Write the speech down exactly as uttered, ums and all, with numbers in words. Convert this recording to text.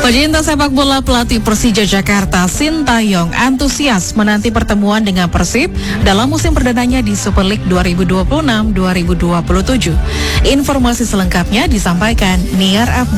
Pecinta sepak bola, pelatih Persija Jakarta Sintayong antusias menanti pertemuan dengan Persib dalam musim perdananya di Super League dua ribu dua puluh enam dua ribu dua puluh tujuh. Informasi selengkapnya disampaikan Niar Abdul.